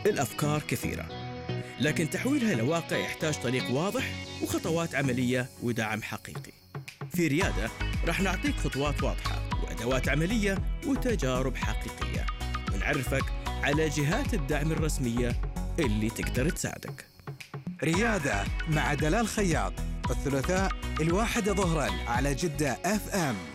الأفكار كثيرة، لكن تحويلها إلى واقع يحتاج طريق واضح وخطوات عملية ودعم حقيقي. في ريادة راح نعطيك خطوات واضحة وأدوات عملية وتجارب حقيقية، ونعرفك على جهات الدعم الرسمية اللي تقدر تساعدك. ريادة مع دلال خياط، الثلاثاء 1 ظهرا على جدة FM.